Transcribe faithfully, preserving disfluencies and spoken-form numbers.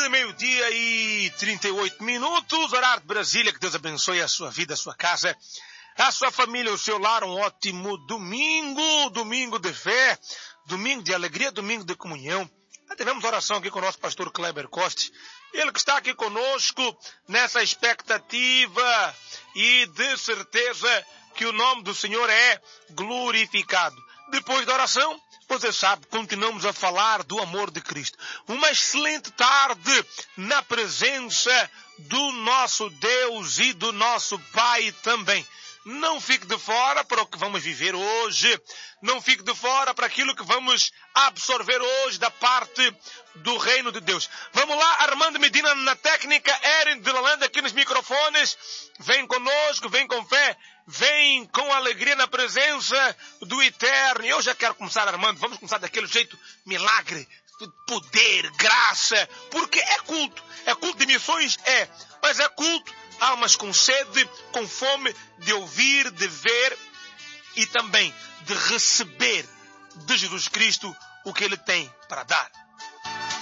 tarde, meio-dia e trinta e oito minutos, horário de Brasília. Que Deus abençoe a sua vida, a sua casa, a sua família, o seu lar. Um ótimo domingo, domingo de fé, domingo de alegria, domingo de comunhão. Tivemos oração aqui com o nosso pastor Kleber Costa, ele que está aqui conosco nessa expectativa e de certeza que o nome do Senhor é glorificado. Depois da oração, você sabe, continuamos a falar do amor de Cristo. Uma excelente tarde na presença do nosso Deus e do nosso Pai também. Não fique de fora para o que vamos viver hoje. Não fique de fora para aquilo que vamos absorver hoje da parte do reino de Deus. Vamos lá, Armando Medina na técnica, Erin de Lalanda aqui nos microfones. Vem conosco, vem com fé, vem com alegria na presença do Eterno. E eu já quero começar, Armando, vamos começar daquele jeito, milagre, poder, graça, porque é culto. É culto de missões? É, mas é culto. Almas com sede, com fome de ouvir, de ver e também de receber de Jesus Cristo o que Ele tem para dar.